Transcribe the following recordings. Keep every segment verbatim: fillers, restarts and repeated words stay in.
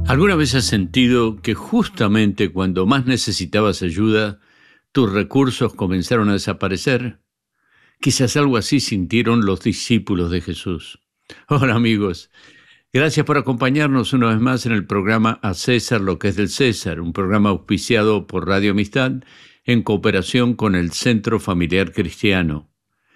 ¿Alguna vez has sentido que justamente cuando más necesitabas ayuda, tus recursos comenzaron a desaparecer? Quizás algo así sintieron los discípulos de Jesús. Hola amigos, gracias por acompañarnos una vez más en el programa A César lo que es del César, un programa auspiciado por Radio Amistad en cooperación con el Centro Familiar Cristiano.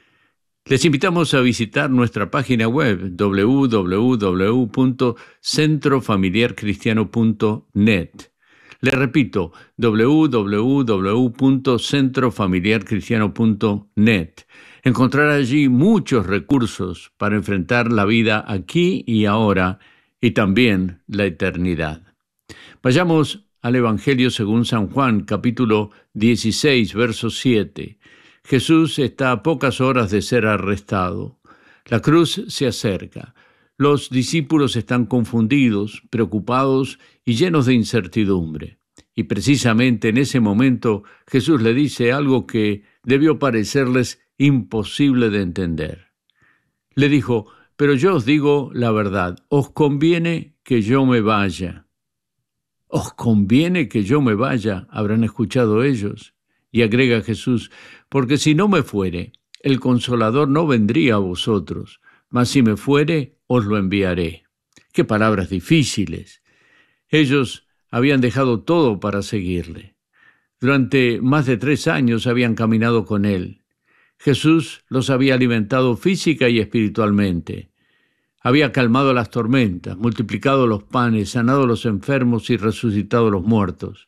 Les invitamos a visitar nuestra página web doble u doble u doble u punto centro familiar cristiano punto net. Les repito, doble u doble u doble u punto centro familiar cristiano punto net. Encontrará allí muchos recursos para enfrentar la vida aquí y ahora y también la eternidad. Vayamos al Evangelio según San Juan, capítulo dieciséis, verso siete. Jesús está a pocas horas de ser arrestado. La cruz se acerca. Los discípulos están confundidos, preocupados y llenos de incertidumbre. Y precisamente en ese momento Jesús le dice algo que debió parecerles imposible de entender. Le dijo: pero yo os digo la verdad, os conviene que yo me vaya. ¿Os conviene que yo me vaya?, habrán escuchado ellos. Y agrega Jesús: porque si no me fuere, el Consolador no vendría a vosotros, mas si me fuere, os lo enviaré. Qué palabras difíciles. Ellos habían dejado todo para seguirle. Durante más de tres años habían caminado con él. Jesús los había alimentado física y espiritualmente. Había calmado las tormentas, multiplicado los panes, sanado a los enfermos y resucitado a los muertos.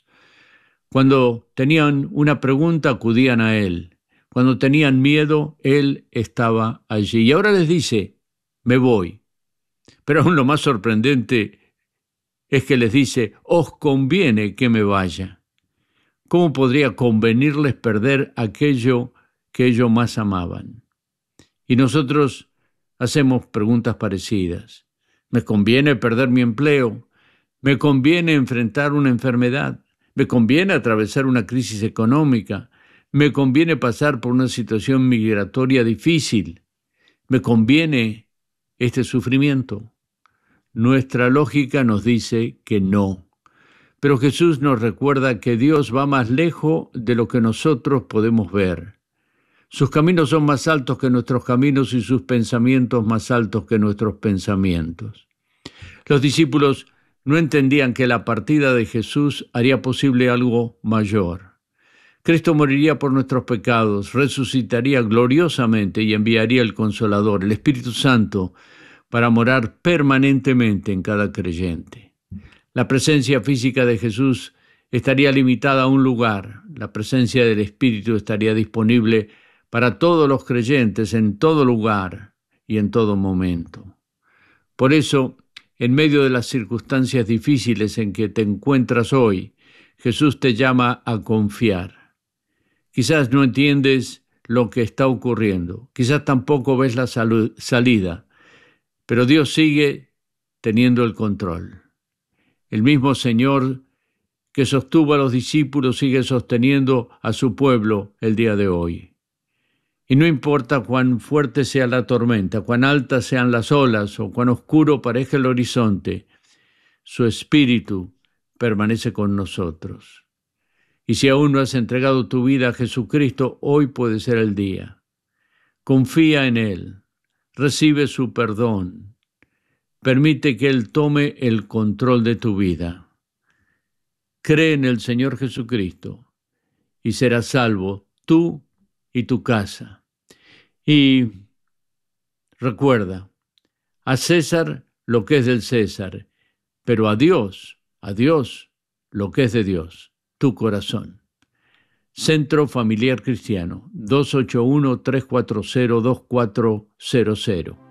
Cuando tenían una pregunta, acudían a él. Cuando tenían miedo, él estaba allí. Y ahora les dice: me voy. Pero aún lo más sorprendente es que les dice: os conviene que me vaya. ¿Cómo podría convenirles perder aquello que ellos más amaban? Y nosotros hacemos preguntas parecidas. ¿Me conviene perder mi empleo? ¿Me conviene enfrentar una enfermedad? ¿Me conviene atravesar una crisis económica? ¿Me conviene pasar por una situación migratoria difícil? ¿Me conviene este sufrimiento? Nuestra lógica nos dice que no. Pero Jesús nos recuerda que Dios va más lejos de lo que nosotros podemos ver. Sus caminos son más altos que nuestros caminos y sus pensamientos más altos que nuestros pensamientos. Los discípulos no entendían que la partida de Jesús haría posible algo mayor. Cristo moriría por nuestros pecados, resucitaría gloriosamente y enviaría el Consolador, el Espíritu Santo, para morar permanentemente en cada creyente. La presencia física de Jesús estaría limitada a un lugar. La presencia del Espíritu estaría disponible para todos los creyentes en todo lugar y en todo momento. Por eso, en medio de las circunstancias difíciles en que te encuentras hoy, Jesús te llama a confiar. Quizás no entiendes lo que está ocurriendo, quizás tampoco ves la salud, salida, pero Dios sigue teniendo el control. El mismo Señor que sostuvo a los discípulos sigue sosteniendo a su pueblo el día de hoy. Y no importa cuán fuerte sea la tormenta, cuán altas sean las olas o cuán oscuro parezca el horizonte, su Espíritu permanece con nosotros. Y si aún no has entregado tu vida a Jesucristo, hoy puede ser el día. Confía en Él, recibe su perdón, permite que Él tome el control de tu vida. Cree en el Señor Jesucristo y serás salvo tú y tu casa. Y recuerda, a César lo que es del César, pero a Dios, a Dios lo que es de Dios, tu corazón. Centro Familiar Cristiano, dos ocho uno, tres cuatro cero, dos cuatro cero cero.